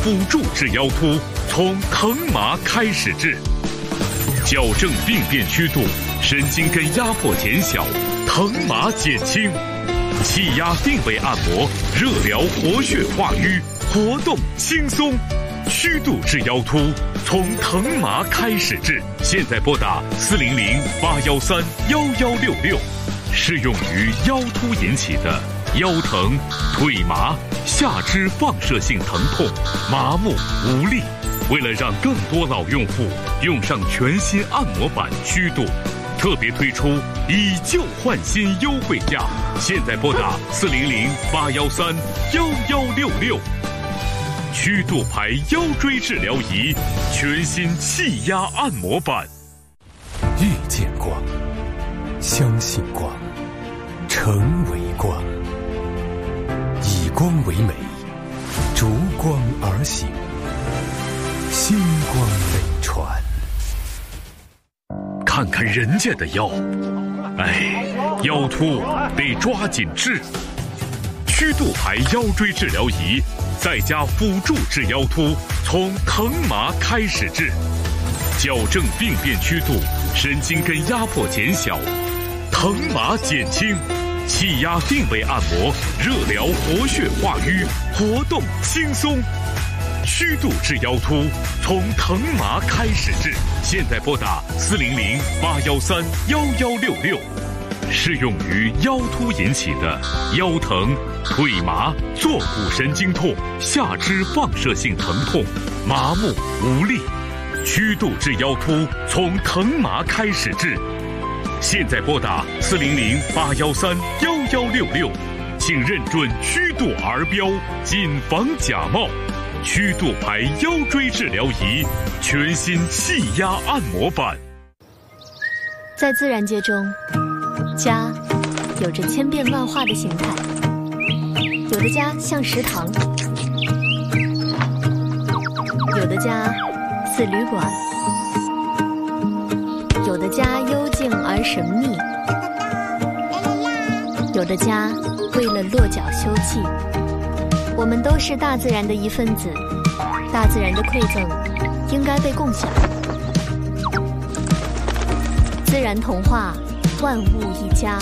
辅助治腰突，从疼麻开始治。矫正病变曲度，神经根压迫减小，疼麻减轻。气压定位按摩，热疗活血化瘀，活动轻松。曲度治腰突，从疼麻开始治。现在拨打400-813-1166，适用于腰突引起的腰疼、腿麻、下肢放射性疼痛、麻木无力。为了让更多老用户用上全新按摩板曲度，特别推出以旧换新优惠价。现在拨打400-813-1166。曲度牌腰椎治疗仪，全新气压按摩板。 遇见光，相信光，成为光，以光为美，逐光而行，星光美传。 看看人家的腰，腰突得抓紧治。曲度牌腰椎治疗仪，再加辅助治腰突，从疼麻开始治。矫正病变曲度，神经根压迫减小，疼麻减轻。气压定位按摩，热疗活血化瘀，活动轻松。曲度治腰突，从疼麻开始治。现在拨打400-813-1166，适用于腰突引起的腰疼、腿麻、坐骨神经痛、下肢放射性疼痛、麻木无力。曲度治腰突，从疼麻开始治。现在拨打400-813-1166，请认准曲度儿标，谨防假冒。曲度牌腰椎治疗仪，全新气压按摩板。 在自然界中，家有着千变万化的形态，有的家像食堂，有的家似旅馆，有的家幽静而神秘，有的家为了落脚休憩。我们都是大自然的一份子，大自然的馈赠应该被共享。自然童话，万物一家。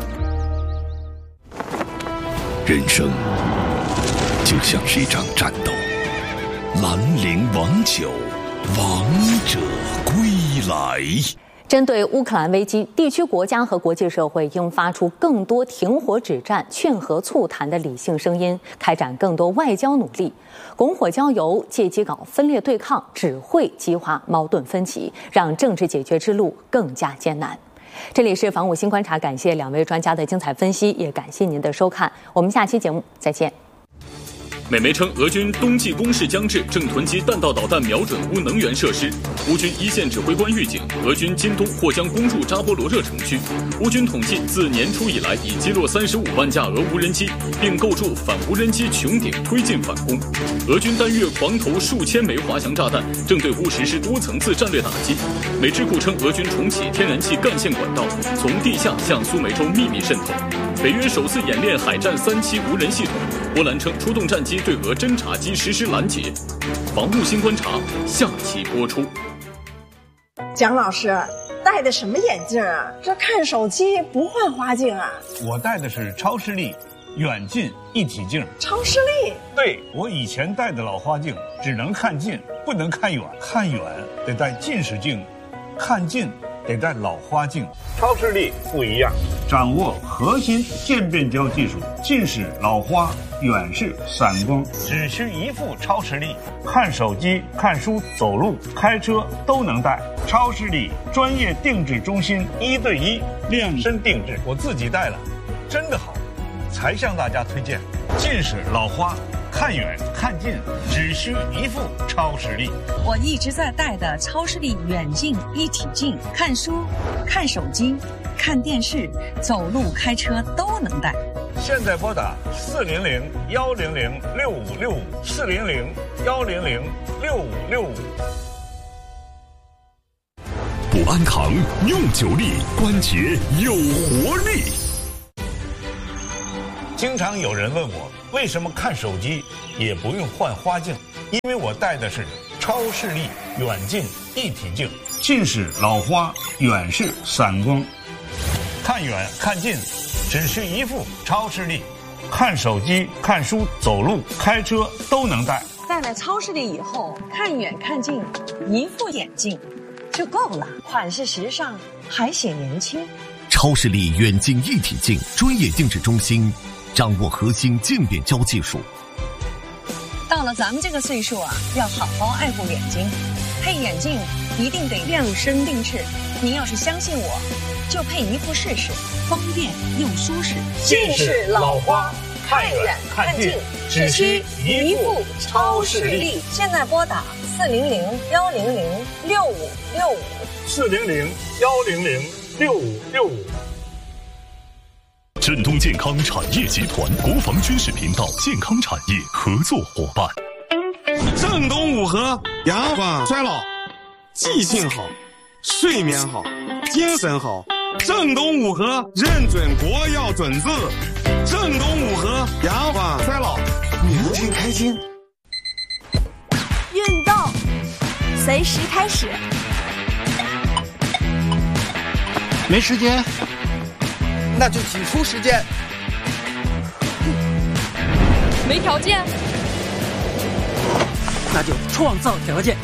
人生就像是一场战斗，兰陵王酒，王者归来。 针对乌克兰危机，地区国家和国际社会应发出更多停火止战、劝和促谈的理性声音，开展更多外交努力。拱火浇油，借机搞分裂对抗，只会激化矛盾分歧，让政治解决之路更加艰难。这里是防务新观察，感谢两位专家的精彩分析，也感谢您的收看。我们下期节目再见。 美媒称，俄军冬季攻势将至，正囤积弹道导弹瞄准乌能源设施。乌军一线指挥官预警，俄军今冬或将攻入扎波罗热城区。乌军统计，自年初以来已击落35万架俄无人机，并构筑反无人机穹顶，推进反攻。俄军单月狂投数千枚滑翔炸弹，正对乌实施多层次战略打击。美智库称，俄军重启天然气干线管道，从地下向苏梅州秘密渗透。北约首次演练海战3期无人系统。波兰称出动战机对俄侦察机实施拦截。防务新观察下期播出。 蒋老师戴的什么眼镜啊？这看手机不换花镜啊？ 我戴的是超视力远近一体镜。 超视力？ 对，我以前戴的老花镜只能看近，不能看远，看远得戴近视镜，看近得戴老花镜。超视力不一样，掌握核心渐变焦技术，近视、老花、远视、散光，只需一副超视力，看手机、看书、走路、开车都能戴。超视力专业定制中心，1对1量身定制，我自己戴了，真的好，才向大家推荐。近视、老花，看远看近只需一副超视力。 我一直在戴的超视力远近一体镜，看书、看手机、看电视、走路、开车都能戴。 现在拨打400-100-6565，400-100-6565。 补安堂用久力，关节有活力。 经常有人问我，为什么看手机也不用换花镜？ 因为我戴的是超视力远近一体镜，近视老花，远视散光，看远看近只需一副超视力，看手机、看书、走路、开车都能戴。 戴了超视力以后，看远看近，一副眼镜就够了，款式时尚，还显年轻。 超视力远近一体镜专业定制中心，掌握核心渐变焦技术。 到了咱们这个岁数啊，要好好爱护眼睛，配眼镜一定得量身定制。您要是相信我，就配一副试试，方便又舒适。 近视老花，看远看近，只需一副超视力。 现在拨打400-100-6565，400-100-6565。 振东健康产业集团国防军事频道健康产业合作伙伴。 正东五和延缓衰老，记性好，睡眠好，精神好。正东五和认准国药准字。正东五和延缓衰老，年轻开心。 运动随时开始。 没时间，那就挤出时间。 没条件， 那就创造条件。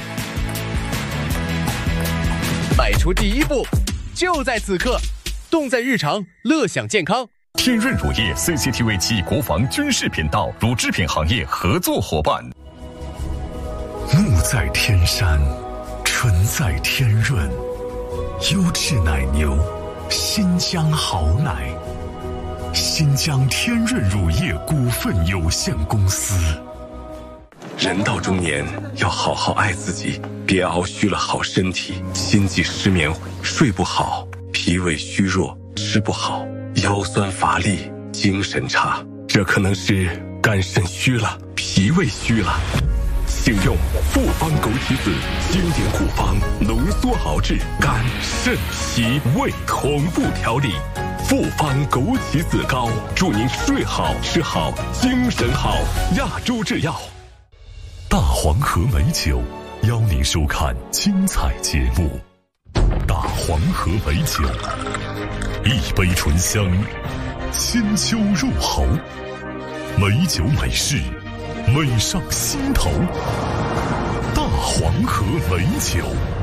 迈出第一步，就在此刻，动在日常，乐享健康。 天润乳业 CCTV 及国防军事频道乳制品行业合作伙伴。 木在天山，纯在天润，优质奶牛，新疆好奶，新疆天润乳业股份有限公司。 人到中年，要好好爱自己，别熬虚了好身体，心悸失眠，睡不好，脾胃虚弱，吃不好，腰酸乏力，精神差，这可能是肝肾虚了，脾胃虚了。请用复方枸杞子经典护方浓缩熬制肝肾脾胃同步调理，复方枸杞子膏，祝您睡好吃好精神好。亚洲制药。 大黄河美酒邀您收看精彩节目。大黄河美酒，一杯醇香，千秋入喉，美酒美事，美上心头。大黄河美酒。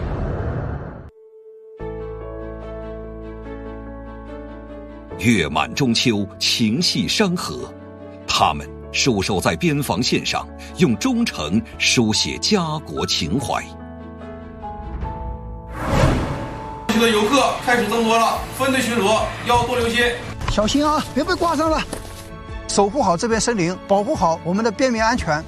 月满中秋，情系山河，他们戍守在边防线上，用忠诚书写家国情怀。 这个游客开始增多了，分队巡逻要多留心， 小心啊，别被刮伤了。守护好这片森林，保护好我们的边民安全。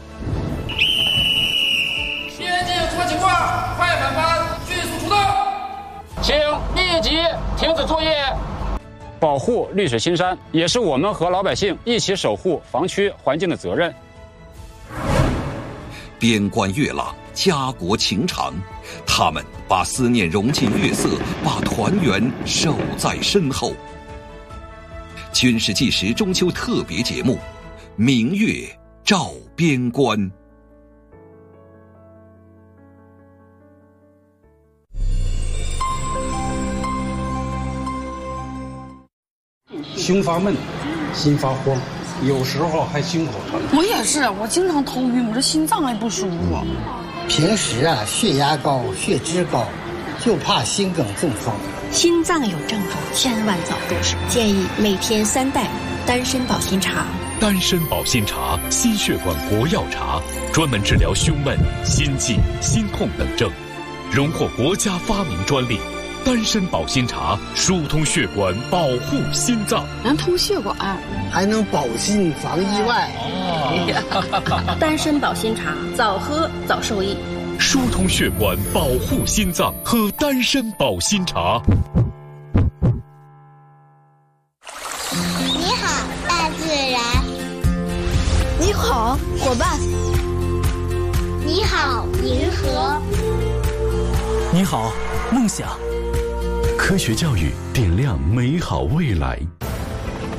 边境出情况，快反班迅速出动， 请立即停止作业。保护绿水青山，也是我们和老百姓一起守护防区环境的责任。 边关月朗，家国情长，他们把思念融进月色，把团圆守在身后。军事纪实中秋特别节目，明月照边关。 胸发闷，心发慌，有时候还心口疼。 我也是，我经常头晕，我这心脏还不舒服。 平时啊，血压高，血脂高，就怕心梗中风。 心脏有症状，千万早入手。建议每天3袋丹参保心茶。 丹参保心茶，心血管活药茶，专门治疗胸闷、心悸、心痛等症，荣获国家发明专利。丹参保心茶疏通血管，保护心脏， 能通血管， 还能保心防意外。 丹参保心茶，早喝早受益。 疏通血管，保护心脏，喝丹参保心茶。 你好，大自然。 你好，伙伴。 你好，银河。 你好，梦想。 科学教育点亮美好未来。